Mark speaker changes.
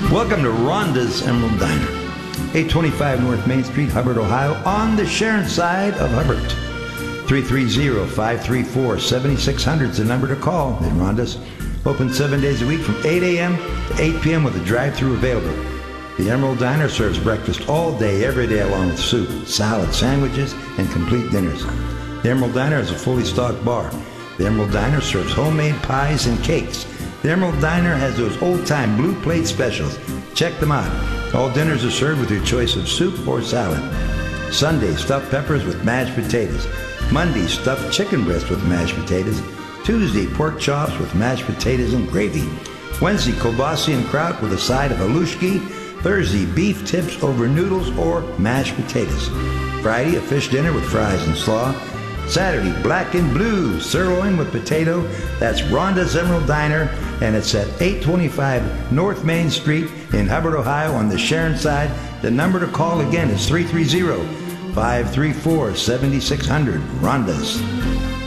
Speaker 1: Welcome to Rhonda's Emerald Diner, 825 North Main Street, Hubbard, Ohio, on the Sharon side of Hubbard. 330-534-7600 is the number to call at Rhonda's. Open 7 days a week from 8 a.m. to 8 p.m. with a drive-thru available. The Emerald Diner serves breakfast all day, every day, along with soup, salad, sandwiches, and complete dinners. The Emerald Diner is a fully stocked bar. The Emerald Diner serves homemade pies and cakes. The Emerald Diner has those old-time blue plate specials. Check them out. All dinners are served with your choice of soup or salad. Sunday, stuffed peppers with mashed potatoes. Monday, stuffed chicken breast with mashed potatoes. Tuesday, pork chops with mashed potatoes and gravy. Wednesday, kielbasa and kraut with a side of halushki. Thursday, beef tips over noodles or mashed potatoes. Friday, a fish dinner with fries and slaw. Saturday, black and blue sirloin with potato. That's Rhonda's Emerald Diner, and it's at 825 North Main Street in Hubbard, Ohio, on the Sharon side. The number to call again is 330-534-7600. Rhonda's.